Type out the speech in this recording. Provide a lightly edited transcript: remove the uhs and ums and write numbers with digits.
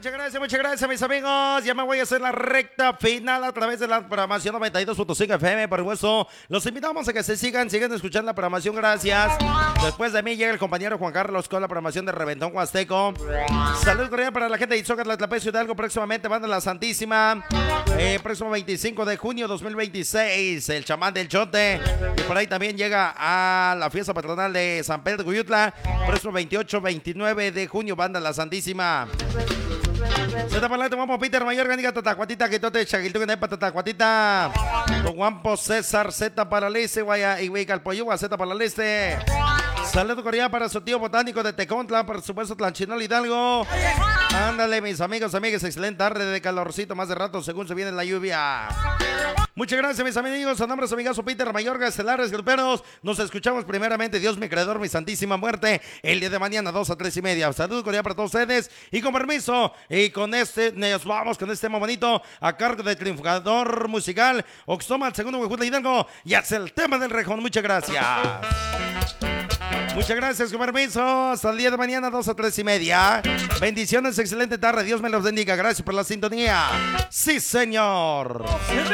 muchas gracias, mis amigos. Ya me voy a hacer la recta final a través de la programación 92.5 FM. Por supuesto, los invitamos a que sigan escuchando la programación. Gracias. Después de mí llega el compañero Juan Carlos con la programación de Reventón Huasteco. Saludos cordiales para la gente de Itzócar, Tlatlapé, Hidalgo. Próximamente Banda La Santísima. Próximo 25 de junio 2026, el chamán del Chote. Y por ahí también llega a la fiesta patronal de San Pedro de Cuyutla. Próximo 28-29 de junio, Banda La Santísima. Zeta para la Guampo Peter Mayor, Ganiga Tatacuatita, Quitote, Chaguiltu, Nepa Tatacuatita. Don Guampo César, Z para la liste, Guaya, y Calpoyua, Z para la liste. Saludo cordial para su tío botánico de Tecontla, por supuesto, Tlanchinol Hidalgo. Ándale, mis amigos, amigas, excelente tarde de calorcito, más de rato según se viene la lluvia. Muchas gracias, mis amigos. A nombre de su amigazo Peter Mayorga, Estelares, Gruperos. Nos escuchamos primeramente, Dios mi creador, mi santísima muerte, el día de mañana 2 a 3:30. Saludos cordial para todos ustedes. Y con permiso, y con este, nos vamos con este tema bonito a cargo del triunfador musical Oxtoma, el segundo Huejutla Hidalgo. Y hace el tema del rejón. Muchas gracias. Muchas gracias, con permiso. Hasta el día de mañana, 2 a 3:30. Bendiciones, excelente tarde. Dios me los bendiga. Gracias por la sintonía. Sí, señor.